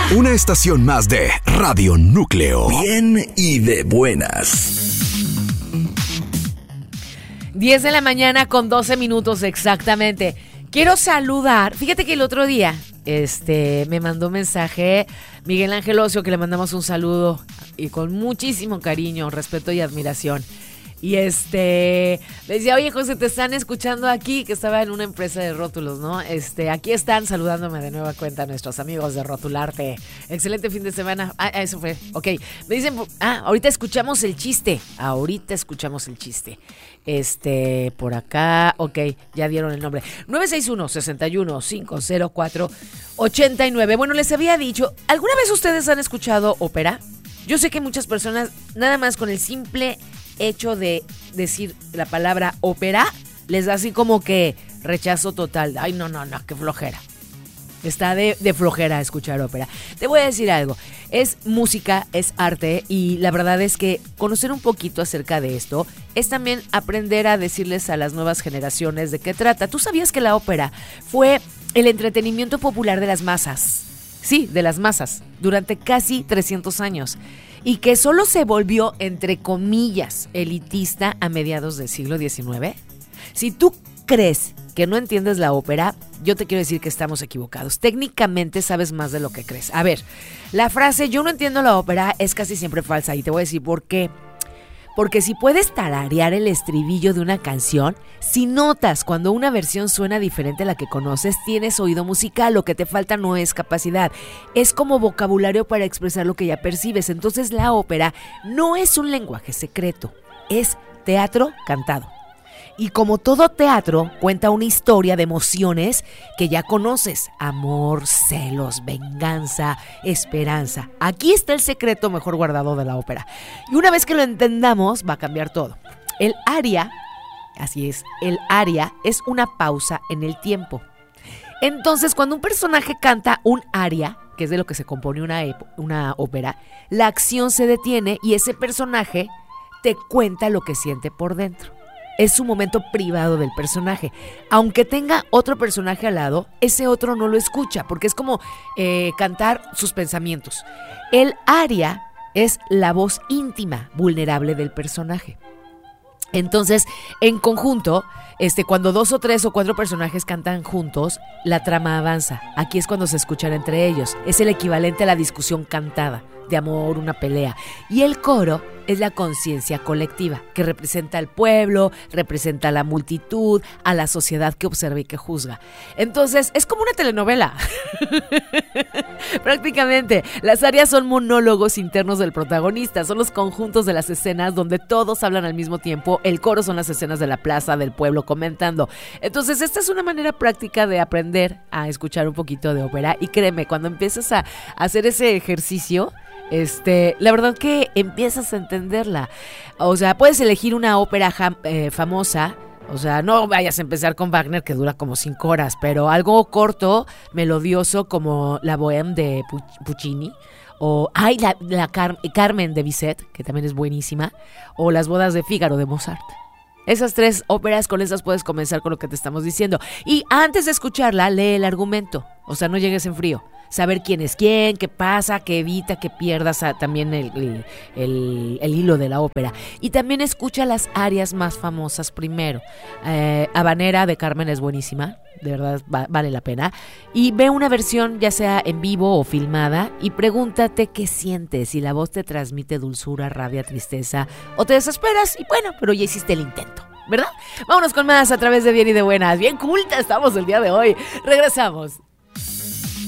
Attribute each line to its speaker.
Speaker 1: Una estación más de Radio Núcleo.
Speaker 2: Bien y de buenas.
Speaker 3: 10 de la mañana con 12 minutos exactamente. Quiero saludar. Fíjate que el otro día me mandó un mensaje Miguel Ángel Ocio, que le mandamos un saludo y con muchísimo cariño, respeto y admiración. Y me decía, oye José, te están escuchando aquí, que estaba en una empresa de rótulos, ¿no? Aquí están saludándome de nueva cuenta nuestros amigos de Rotularte. Excelente fin de semana. Eso fue, ok. Me dicen, ahorita escuchamos el chiste. Por acá, ok, ya dieron el nombre. 961-61-504-89. Bueno, les había dicho, ¿alguna vez ustedes han escuchado ópera? Yo sé que muchas personas, nada más con el simple hecho de decir la palabra ópera, les da así como que rechazo total. Ay, no, qué flojera. Está de flojera escuchar ópera. Te voy a decir algo, es música, es arte, y la verdad es que conocer un poquito acerca de esto es también aprender a decirles a las nuevas generaciones de qué trata. ¿Tú sabías que la ópera fue el entretenimiento popular de las masas? Sí, de las masas, durante casi 300 años. Y que solo se volvió, entre comillas, elitista a mediados del siglo XIX. Si tú crees que no entiendes la ópera, yo te quiero decir que estamos equivocados. Técnicamente sabes más de lo que crees. A ver, la frase "yo no entiendo la ópera" es casi siempre falsa, y te voy a decir por qué. Porque si puedes tararear el estribillo de una canción, si notas cuando una versión suena diferente a la que conoces, tienes oído musical. Lo que te falta no es capacidad, es como vocabulario para expresar lo que ya percibes. Entonces la ópera no es un lenguaje secreto, es teatro cantado. Y como todo teatro, cuenta una historia de emociones que ya conoces: amor, celos, venganza, esperanza. Aquí está el secreto mejor guardado de la ópera. Y una vez que lo entendamos, va a cambiar todo. El aria, así es, el aria es una pausa en el tiempo. Entonces, cuando un personaje canta un aria, que es de lo que se compone una ópera, la acción se detiene y ese personaje te cuenta lo que siente por dentro. Es un momento privado del personaje. Aunque tenga otro personaje al lado, ese otro no lo escucha, porque es como cantar sus pensamientos. El aria es la voz íntima, vulnerable del personaje. Entonces, en conjunto, cuando 2 o 3 o 4 personajes cantan juntos, la trama avanza. Aquí es cuando se escuchan entre ellos. Es el equivalente a la discusión cantada, de amor, una pelea. Y el coro es la conciencia colectiva, que representa al pueblo, representa a la multitud, a la sociedad que observa y que juzga. Entonces, es como una telenovela. Prácticamente, las arias son monólogos internos del protagonista, son los conjuntos de las escenas donde todos hablan al mismo tiempo. El coro son las escenas de la plaza, del pueblo comentando. Entonces, esta es una manera práctica de aprender a escuchar un poquito de ópera, y créeme, cuando empiezas a hacer ese ejercicio, la verdad que empiezas a entenderla. O sea, puedes elegir una ópera famosa. O sea, no vayas a empezar con Wagner, que dura como 5 horas, pero algo corto, melodioso, como la Bohème de Puccini, o Carmen de Bizet, que también es buenísima, o Las bodas de Fígaro de Mozart. Esas 3 óperas, con esas puedes comenzar con lo que te estamos diciendo. Y antes de escucharla, lee el argumento. O sea, no llegues en frío. Saber quién es quién, qué pasa, que evita que pierdas también el hilo de la ópera. Y también escucha las arias más famosas primero. Habanera de Carmen es buenísima, de verdad vale la pena. Y ve una versión, ya sea en vivo o filmada, y pregúntate qué sientes, si la voz te transmite dulzura, rabia, tristeza, o te desesperas, y bueno, pero ya hiciste el intento, ¿verdad? Vámonos con más a través de Bien y de Buenas. Bien culta estamos el día de hoy. Regresamos.